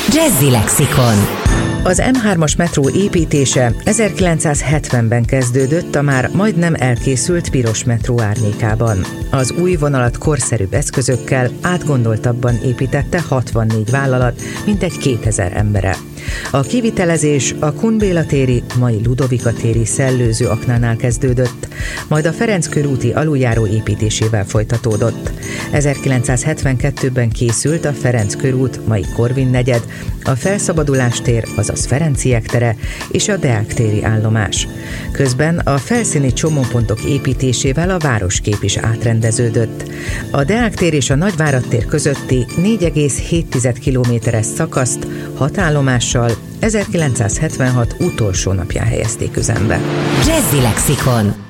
Jazzy Lexikon. Az M3-as metró építése 1970-ben kezdődött a már majdnem elkészült piros metró árnyékában. Az új vonalat korszerűbb eszközökkel átgondoltabban építette 64 vállalat, mintegy 2000 embere. A kivitelezés a Kun Béla téri, mai Ludovika téri szellőző aknánál kezdődött, majd a Ferenc körúti aluljáró építésével folytatódott. 1972-ben készült a Ferenc körút, mai Korvin negyed, a Felszabadulás tér, azaz Ferenciek tere és a Deák téri állomás. Közben a felszíni csomópontok építésével a városkép is átrendeződött. A Deák tér és a Nagyvárad tér közötti 4,7 kilométeres szakaszt 6 állomással 1976 utolsó napján helyezték üzembe. Jazzy Lexikon.